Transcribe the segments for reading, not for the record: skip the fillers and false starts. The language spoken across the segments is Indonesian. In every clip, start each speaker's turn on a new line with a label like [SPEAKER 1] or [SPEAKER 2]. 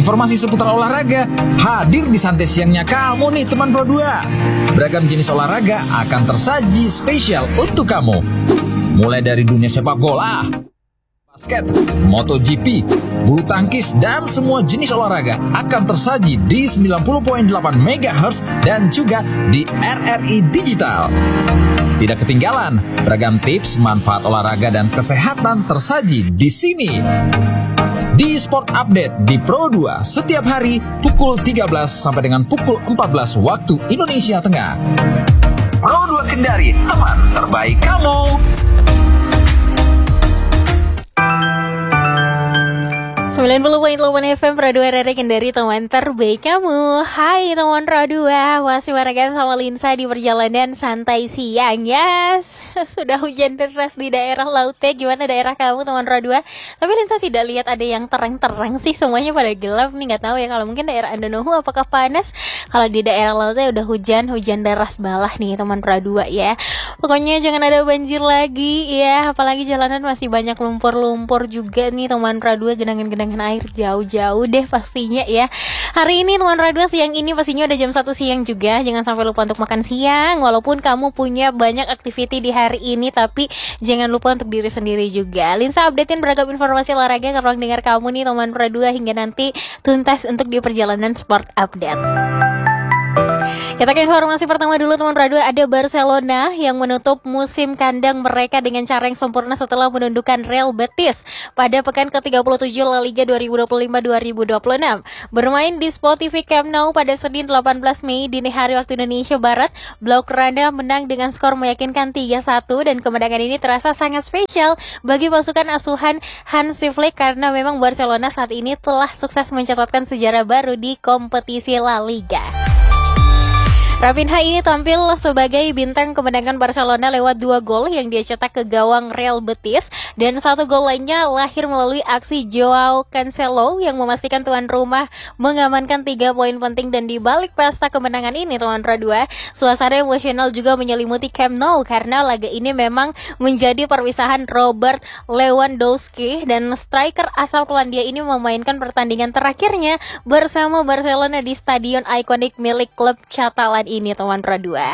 [SPEAKER 1] Informasi seputar olahraga hadir di santai siangnya kamu nih teman Pro 2. Beragam jenis olahraga akan tersaji spesial untuk kamu. Mulai dari dunia sepak bola, basket, MotoGP, bulu tangkis, dan semua jenis olahraga akan tersaji di 90.8 MHz dan juga di RRI Digital. Tidak ketinggalan, beragam tips, manfaat olahraga dan kesehatan tersaji di sini. Di Sport Update di Pro 2 setiap hari pukul 13 sampai dengan pukul 14 waktu Indonesia Tengah. Pro 2 Kendari, teman terbaik kamu.
[SPEAKER 2] 90.8 FM Pro 2 RRI Kendari, teman terbaik kamu. Hai teman Pro 2, masih barengan sama Linsa di perjalanan santai siang. Yes, sudah hujan deras di daerah Laute. Gimana daerah kamu teman Pro 2? Tapi Linsa tidak lihat ada yang terang-terang sih, semuanya pada gelap nih. Gak tahu ya kalau mungkin daerah Andonohu apakah panas. Kalau di daerah Laute udah hujan deras balah nih teman Pro 2 ya. Pokoknya jangan ada banjir lagi ya, apalagi jalanan masih banyak lumpur-lumpur juga nih teman Pro 2, genangan-genangan air jauh-jauh deh pastinya ya. Hari ini teman Radio siang ini pastinya udah jam 1 siang juga. Jangan sampai lupa untuk makan siang. Walaupun kamu punya banyak aktiviti di hari ini, tapi jangan lupa untuk diri sendiri juga. Linsa updatein beragam informasi olahraga ke ruang dengar kamu nih teman Radio hingga nanti tuntas untuk di perjalanan Sport Update. Kita ke informasi pertama dulu teman Radio. Ada Barcelona yang menutup musim kandang mereka dengan cara yang sempurna setelah menundukkan Real Betis pada pekan ke-37 La Liga 2025-2026. Bermain di Sportivi Camp Nou pada Senin 18 Mei dini hari waktu Indonesia Barat, Blaugrana menang dengan skor meyakinkan 3-1 dan kemenangan ini terasa sangat spesial bagi pasukan asuhan Hansi Flick karena memang Barcelona saat ini telah sukses mencatatkan sejarah baru di kompetisi La Liga. Rafinha ini tampil sebagai bintang kemenangan Barcelona lewat 2 gol yang dia cetak ke gawang Real Betis dan 1 gol lainnya lahir melalui aksi Joao Cancelo yang memastikan tuan rumah mengamankan 3 poin penting. Dan di balik pesta kemenangan ini teman Radua, suasana emosional juga menyelimuti Camp Nou karena laga ini memang menjadi perpisahan Robert Lewandowski dan striker asal Polandia ini memainkan pertandingan terakhirnya bersama Barcelona di stadion ikonik milik klub Catalan ini teman Radua.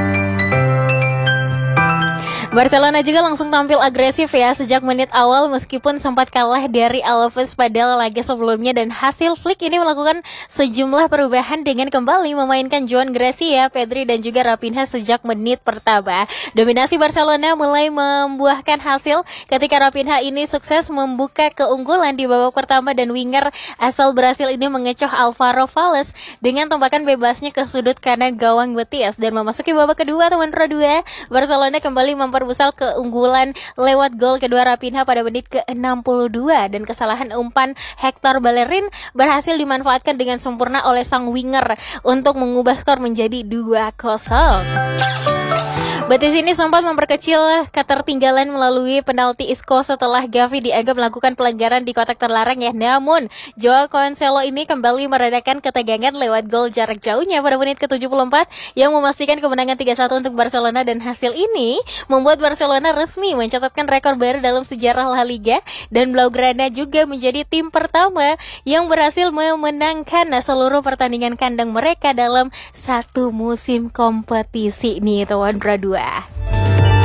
[SPEAKER 2] Barcelona juga langsung tampil agresif ya sejak menit awal meskipun sempat kalah dari Alaves pada laga sebelumnya, dan hasil Flick ini melakukan sejumlah perubahan dengan kembali memainkan Joan Gracia, Pedri dan juga Rafinha sejak menit pertama. Dominasi Barcelona mulai membuahkan hasil ketika Rafinha ini sukses membuka keunggulan di babak pertama dan winger asal Brasil ini mengecoh Alvaro Valles dengan tembakan bebasnya ke sudut kanan gawang Betis. Dan memasuki babak kedua teman Radua, Barcelona kembali memperbesar keunggulan lewat gol kedua Rafinha pada menit ke-62 dan kesalahan umpan Hector Bellerin berhasil dimanfaatkan dengan sempurna oleh sang winger untuk mengubah skor menjadi 2-0. Betis ini sempat memperkecil ketertinggalan melalui penalti Isco setelah Gavi dianggap melakukan pelanggaran di kotak terlarang ya. Namun Joao Cancelo ini kembali meredakan ketegangan lewat gol jarak jauhnya pada menit ke-74 yang memastikan kemenangan 3-1 untuk Barcelona, dan hasil ini membuat Barcelona resmi mencatatkan rekor baru dalam sejarah La Liga, dan Blaugrana juga menjadi tim pertama yang berhasil memenangkan seluruh pertandingan kandang mereka dalam satu musim kompetisi nih teman Radua.